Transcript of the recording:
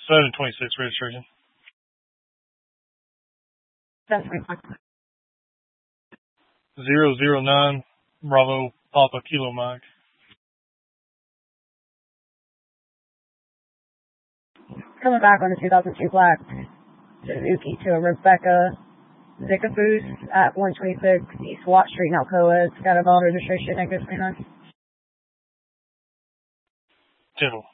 726 registration. 009 Bravo Papa Kilo Mike. Coming back on the 2002 Black Suzuki to a Rebecca Zickafoos at 126 East Watt Street in Alcoa. It's got a valid registration at 29. 10.